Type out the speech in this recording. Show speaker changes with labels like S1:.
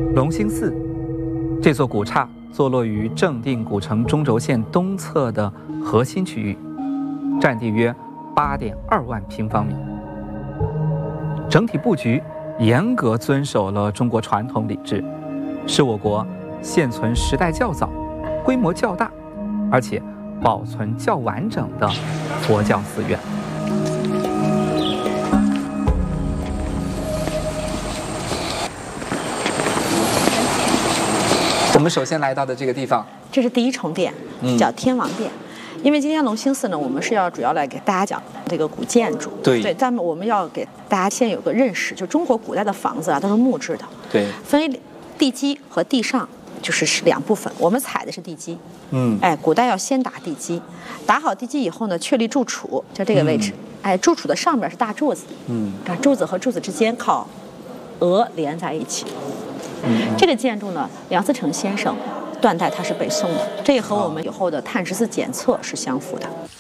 S1: 隆兴寺这座古刹坐落于正定古城中轴线东侧的核心区域，占地约8.2万平方米。整体布局严格遵守了中国传统礼制，是我国现存时代较早、规模较大，而且保存较完整的佛教寺院。我们首先来到的这个地方，
S2: 这是第一重殿，叫天王殿。因为今天隆兴寺呢，我们是要主要来给大家讲这个古建筑。
S1: 对，
S2: 但我们要给大家先有个认识，就中国古代的房子啊都是木质的，
S1: 对，
S2: 分为地基和地上，就是两部分。我们踩的是地基，古代要先打地基，打好地基以后呢，确立柱础，就这个位置，柱础的上边是大柱子，柱子和柱子之间靠额连在一起。这个建筑呢，梁思成先生断代他是北宋的，这也和我们以后的碳14检测是相符的。